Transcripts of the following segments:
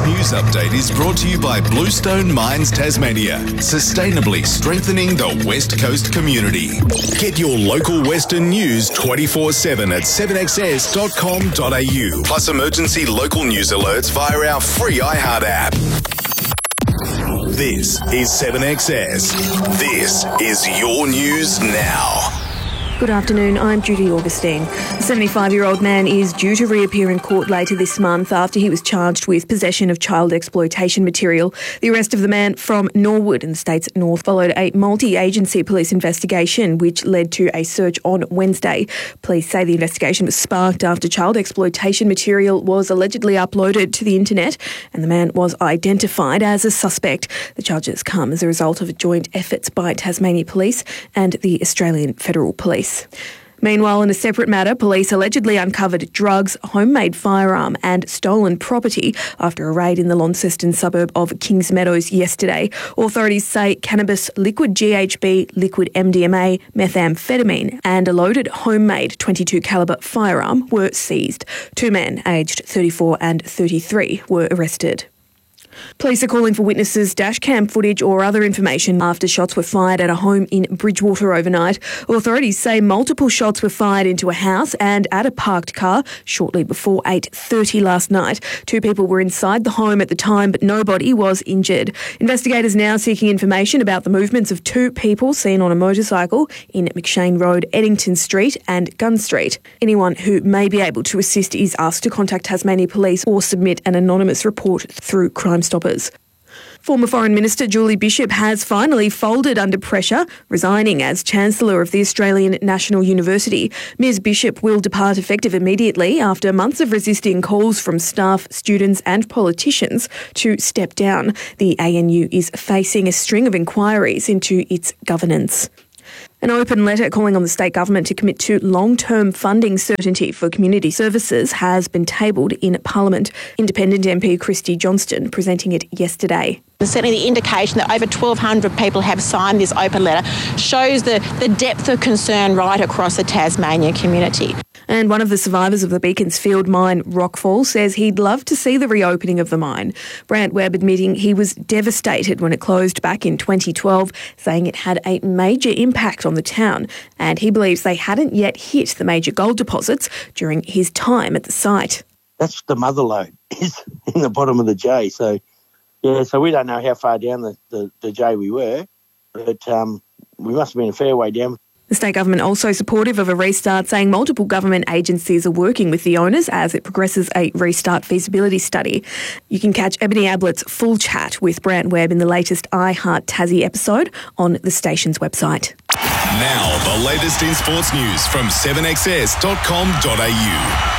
news update is brought to you by Bluestone Mines Tasmania, sustainably strengthening the West Coast community. Get your local Western news 24/7 at 7XS.com.au, plus emergency local news alerts via our free iHeart app. This is 7XS. This is your news now. Good afternoon, I'm Judy Augustine. A 75-year-old man is due to reappear in court later this month after he was charged with possession of child exploitation material. The arrest of the man from Norwood in the state's north followed a multi-agency police investigation which led to a search on Wednesday. Police say the investigation was sparked after child exploitation material was allegedly uploaded to the internet and the man was identified as a suspect. The charges come as a result of joint efforts by Tasmania Police and the Australian Federal Police. Meanwhile, in a separate matter, police allegedly uncovered drugs, homemade firearm and stolen property after a raid in the Launceston suburb of Kings Meadows yesterday. Authorities say cannabis, liquid GHB, liquid MDMA, methamphetamine and a loaded homemade .22 calibre firearm were seized. Two men aged 34 and 33 were arrested. Police are calling for witnesses, dashcam footage or other information after shots were fired at a home in Bridgewater overnight. Authorities say multiple shots were fired into a house and at a parked car shortly before 8:30 last night. Two people were inside the home at the time, but nobody was injured. Investigators now seeking information about the movements of two people seen on a motorcycle in McShane Road, Eddington Street and Gunn Street. Anyone who may be able to assist is asked to contact Tasmania Police or submit an anonymous report through Crime Stoppers. Former Foreign Minister Julie Bishop has finally folded under pressure, resigning as Chancellor of the Australian National University. Ms Bishop will depart effective immediately after months of resisting calls from staff, students and politicians to step down. The ANU is facing a string of inquiries into its governance. An open letter calling on the state government to commit to long-term funding certainty for community services has been tabled in Parliament. Independent MP Christy Johnston presenting it yesterday. Certainly the indication that over 1,200 people have signed this open letter shows the depth of concern right across the Tasmania community. And one of the survivors of the Beaconsfield mine, Rockfall, says he'd love to see the reopening of the mine. Brant Webb admitting he was devastated when it closed back in 2012, saying it had a major impact on the town, and he believes they hadn't yet hit the major gold deposits during his time at the site. That's the mother lode is in the bottom of the J. So we don't know how far down the J we were, but we must have been a fair way down. The state government also supportive of a restart, saying multiple government agencies are working with the owners as it progresses a restart feasibility study. You can catch Ebony Ablett's full chat with Brant Webb in the latest iHeart Tassie episode on the station's website. Now, the latest in sports news from 7XS.com.au.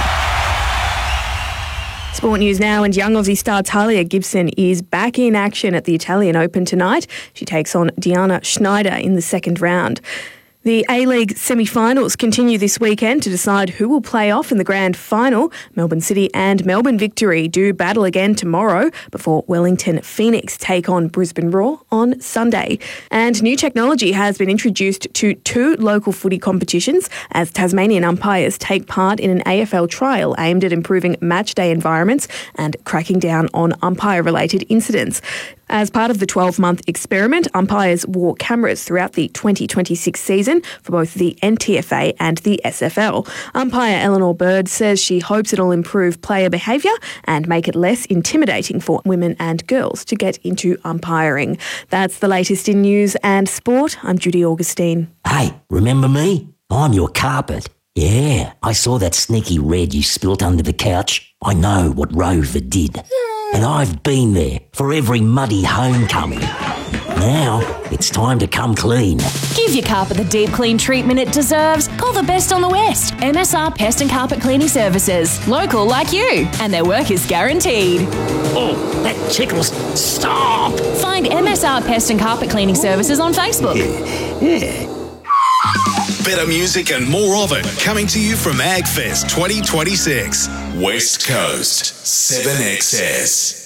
Sport news now, and young Aussie star Talia Gibson is back in action at the Italian Open tonight. She takes on Diana Schneider in the second round. The A-League semi-finals continue this weekend to decide who will play off in the grand final. Melbourne City and Melbourne Victory do battle again tomorrow before Wellington Phoenix take on Brisbane Roar on Sunday. And new technology has been introduced to two local footy competitions as Tasmanian umpires take part in an AFL trial aimed at improving matchday environments and cracking down on umpire-related incidents. As part of the 12-month experiment, umpires wore cameras throughout the 2026 season for both the NTFA and the SFL. Umpire Eleanor Bird says she hopes it'll improve player behaviour and make it less intimidating for women and girls to get into umpiring. That's the latest in news and sport. I'm Judy Augustine. Hey, remember me? I'm your carpet. Yeah, I saw that sneaky red you spilt under the couch. I know what Rover did. And I've been there for every muddy homecoming. Now, it's time to come clean. Give your carpet the deep clean treatment it deserves. Call the best on the West. MSR Pest and Carpet Cleaning Services. Local like you. And their work is guaranteed. Oh, that tickles. Stop! Find MSR Pest and Carpet Cleaning Services on Facebook. Yeah. Better music and more of it coming to you from AgFest 2026. West Coast 7XS.